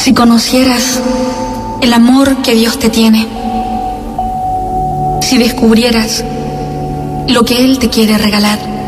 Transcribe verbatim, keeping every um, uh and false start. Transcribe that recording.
Si conocieras el amor que Dios te tiene, si descubrieras lo que Él te quiere regalar,